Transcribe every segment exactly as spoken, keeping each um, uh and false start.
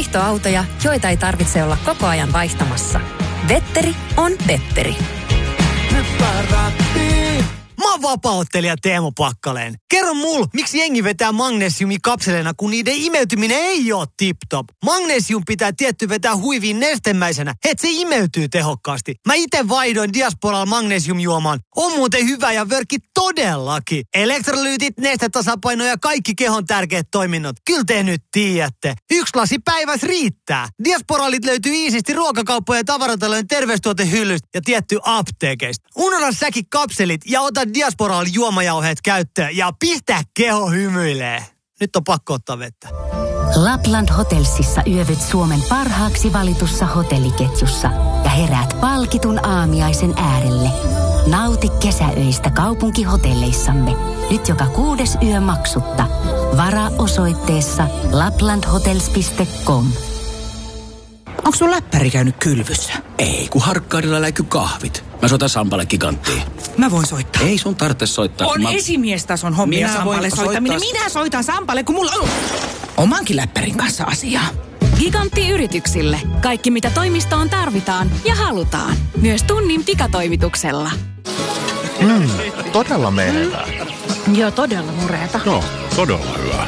vaihtoautoja, joita ei tarvitse olla koko ajan vaihtamassa. Vetteri on Petteri. Hyppää rattiin. Mä oon vapaa-ottelija Teemu Pakkaleen. Kerro mul, miksi jengi vetää magnesiumikapseleina, kun niiden imeytyminen ei oo tip-top. Magnesium pitää tietty vetää huiviin nestemäisenä, et se imeytyy tehokkaasti. Mä ite vaihdoin Diasporalla magnesiumjuomaan. On muuten hyvä ja vörkki todellakin. Elektrolyytit, nestetasapaino ja kaikki kehon tärkeät toiminnot. Kyllä te nyt tiedätte. Yksi lasi päivässä riittää. Diasporalit löytyy iisisti ruokakauppojen ja tavaratalojen terveystuotehyllystä ja tietty apteekeista. Unohda säkin kapselit ja ota Diasporalla juomajauheet käyttöön ja pistä keho hymyilee. Nyt on pakko ottaa vettä. Lapland Hotelsissa yövyt Suomen parhaaksi valitussa hotelliketjussa ja heräät palkitun aamiaisen äärelle. Nauti kesäöistä kaupunkihotelleissamme. Nyt joka kuudes yö maksutta. Varaa osoitteessa laplandhotels piste com. Onko sun läppäri käynyt kylvyssä? Ei, kun Harkkaadilla läiky kahvit. Mä soitan Sampalle Giganttiin. Mä voin soittaa. Ei sun tarvitse soittaa. On mä... esimiestason hommia Minä Sampalle soittaminen. soittaa... Minä soitan Sampalle, kun mulla on omankin läppärin kanssa asiaa. Gigantti yrityksille. Kaikki mitä toimistoon tarvitaan ja halutaan. Myös tunnin pikatoimituksella. Mm, todella menevää. Mm. Joo, todella mureeta. No, todella hyvä.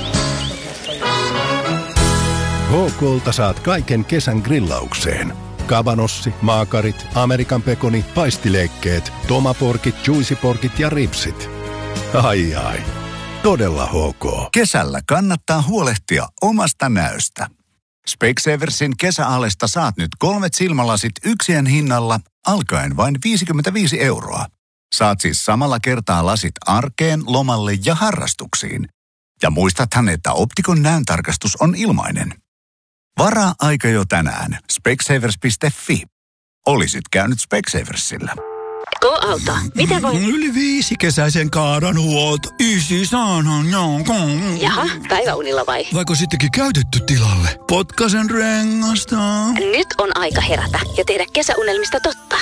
H K:lta saat kaiken kesän grillaukseen. Kabanossi, maakarit, Amerikan pekoni, paistileikkeet, tomaporkit, juicyporkit ja ripsit. Ai ai, todella H K. Kesällä kannattaa huolehtia omasta näöstä. Specsaversin kesäalesta saat nyt kolmet silmälasit yksien hinnalla alkaen vain viisikymmentäviisi euroa. Saat siis samalla kertaa lasit arkeen, lomalle ja harrastuksiin. Ja muistathan, että Optikon näöntarkastus on ilmainen. Varaa aika jo tänään. Specsavers piste fi. Olisit käynyt Specsaversilla. Go-auto. Miten voi... Yli viisi kesäisen kaaran huolto. Isi saanhan jonkun. Jaha, päiväunilla vai? Vaiko sittenkin käytetty tilalle? Potkasen rengasta. Nyt on aika herätä ja tehdä kesäunelmista totta.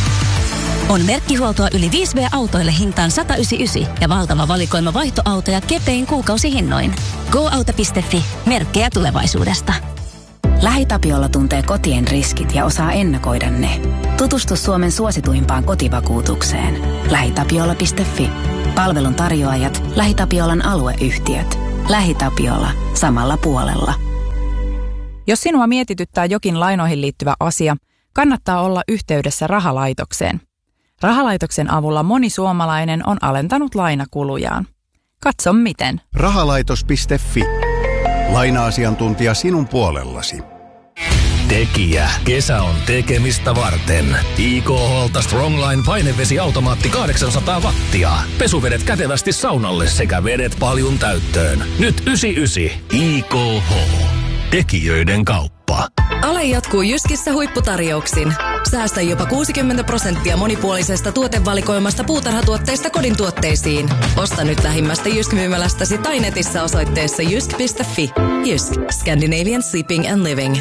On merkkihuoltoa yli viisi V-autoille hintaan sata yhdeksänkymmentäyhdeksän ja valtava valikoima vaihtoautoja kepein kuukausihinnoin. go auto piste fi. Merkkejä tulevaisuudesta. LähiTapiola tuntee kotien riskit ja osaa ennakoida ne. Tutustu Suomen suosituimpaan kotivakuutukseen. lähitapiola piste fi. Palvelun tarjoajat, LähiTapiolan alueyhtiöt. LähiTapiola. Samalla puolella. Jos sinua mietityttää jokin lainoihin liittyvä asia, kannattaa olla yhteydessä rahalaitokseen. Rahalaitoksen avulla moni suomalainen on alentanut lainakulujaan. Katso miten. rahalaitos piste fi. Laina-asiantuntija sinun puolellasi. Tekijä. Kesä on tekemistä varten. I K H:lta Strongline painevesiautomaatti kahdeksansataa wattia. Pesuvedet kätevästi saunalle sekä vedet paljun täyttöön. Nyt yhdeksänkymmentäyhdeksän. I K H. Tekijöiden kauppa. Ale jatkuu Jyskissä huipputarjouksin. Säästä jopa kuusikymmentä prosenttia monipuolisesta tuotevalikoimasta puutarhatuotteista kodin tuotteisiin. Osta nyt lähimmästä Jysk-myymälästäsi tai netissä osoitteessa jysk piste fi. Jysk. Scandinavian Sleeping and Living.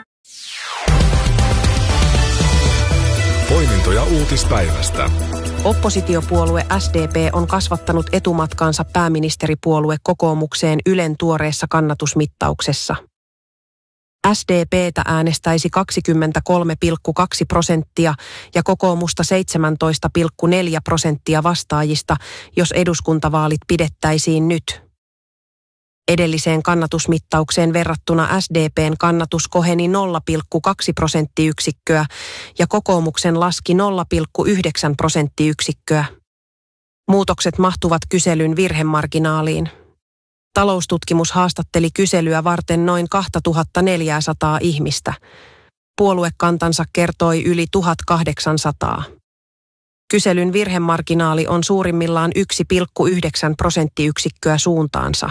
Poimintoja uutispäivästä. Oppositiopuolue S D P on kasvattanut etumatkansa pääministeripuolue kokoomukseen Ylen tuoreessa kannatusmittauksessa. S D P:tä äänestäisi kaksikymmentäkolme pilkku kaksi prosenttia ja kokoomusta seitsemäntoista pilkku neljä prosenttia vastaajista, jos eduskuntavaalit pidettäisiin nyt. Edelliseen kannatusmittaukseen verrattuna S D P:n kannatus koheni nolla pilkku kaksi prosenttiyksikköä ja kokoomuksen laski nolla pilkku yhdeksän prosenttiyksikköä. Muutokset mahtuvat kyselyn virhemarginaaliin. Taloustutkimus haastatteli kyselyä varten noin kaksituhattaneljäsataa ihmistä. Puoluekantansa kertoi yli tuhatkahdeksansataa. Kyselyn virhemarginaali on suurimmillaan yksi pilkku yhdeksän prosenttiyksikköä suuntaansa.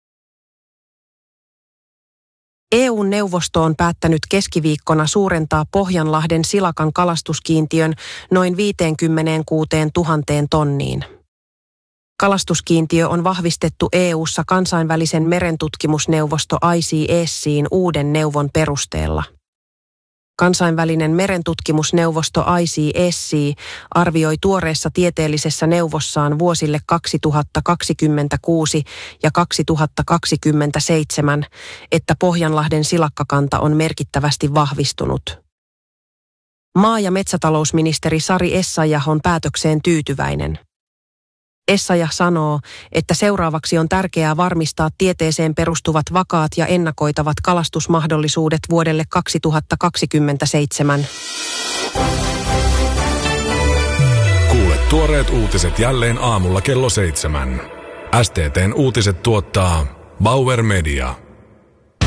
E U-neuvosto on päättänyt keskiviikkona suurentaa Pohjanlahden silakan kalastuskiintiön noin viisikymmentäkuusituhatta tonniin. Kalastuskiintiö on vahvistettu E U:ssa kansainvälisen merentutkimusneuvosto I C E S:in uuden neuvon perusteella. Kansainvälinen merentutkimusneuvosto I C S C arvioi tuoreessa tieteellisessä neuvossaan vuosille kaksituhattakaksikymmentäkuusi ja kaksituhattakaksikymmentäseitsemän, että Pohjanlahden silakkakanta on merkittävästi vahvistunut. Maa- ja metsätalousministeri Sari Essayah on päätökseen tyytyväinen. Essayah sanoo, että seuraavaksi on tärkeää varmistaa tieteeseen perustuvat vakaat ja ennakoitavat kalastusmahdollisuudet vuodelle kaksituhattakaksikymmentäseitsemän. Kuule tuoreet uutiset jälleen aamulla kello seitsemän. S T T:n uutiset tuottaa Bauer Media.